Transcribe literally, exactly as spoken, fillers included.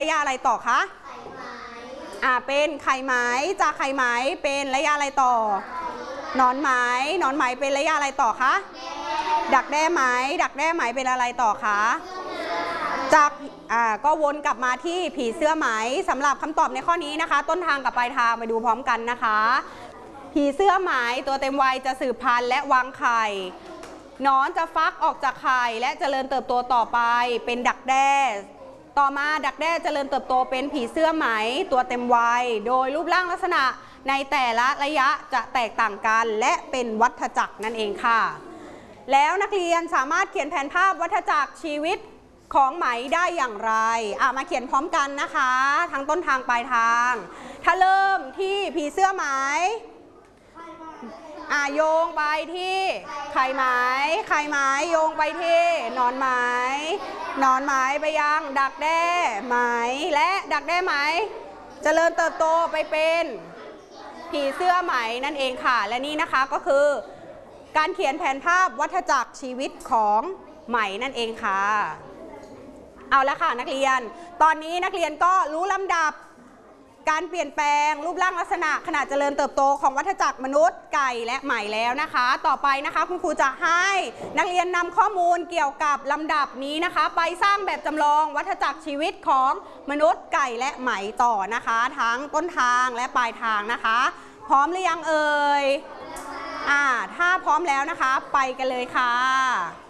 ระยะอะไรต่อคะอ่าเป็นไข่ไหมจากไข่ไหมเป็นระยะอะไรต่อหนอนไหมหนอนไหมเป็นระยะอะไรต่อคะดักแด้ไหมดักแด้ไหมเป็นอะไรต่อคะจากอ่าก็วนกลับมาที่ผีเสื้อไหมสำหรับคำตอบในข้อนี้นะคะต้นทางกับปลายทางไปดูพร้อมกันนะคะผีเสื้อไหมตัวเต็มวัยจะสืบพันธุ์และวางไข่หนอนจะฟักออกจากไข่และเจริญเติบโตต่อไปเป็นดักแด้ต่อมาดักแด้เจริญเติบโตเป็นผีเสื้อไหมตัวเต็มวัยโดยรูปร่างลักษณะในแต่ละระยะจะแตกต่างกันและเป็นวัฏจักรนั่นเองค่ะแล้วนักเรียนสามารถเขียนแผนภาพวัฏจักรชีวิตของไหมได้อย่างไรอ่ะมาเขียนพร้อมกันนะคะทั้งต้นทางปลายทางถ้าเริ่มที่ผีเสื้อไหมอ่ะโยงไปที่ไข่ไหมไข่ไหมโยงไปที่หนอนไหมหนอนไหมไปยังดักแด้ไหมและดักแด้ไหมเจริญเติบโตไปเป็นผีเสื้อไหมนั่นเองค่ะและนี่นะคะก็คือการเขียนแผนภาพวัฏจักรชีวิตของไหมนั่นเองค่ะเอาละค่ะนักเรียนตอนนี้นักเรียนก็รู้ลำดับการเปลี่ยนแปลงรูปร่างลักษณะขณะเจริญเติบโตของวัฏจักรมนุษย์ไก่และไหมแล้วนะคะต่อไปนะคะคุณครูจะให้นักเรียนนำข้อมูลเกี่ยวกับลำดับนี้นะคะไปสร้างแบบจำลองวัฏจักรชีวิตของมนุษย์ไก่และไหมต่อนะคะทั้งต้นทางและปลายทางนะคะพร้อมหรือยังเอ่ยอ่าถ้าพร้อมแล้วนะคะไปกันเลยค่ะ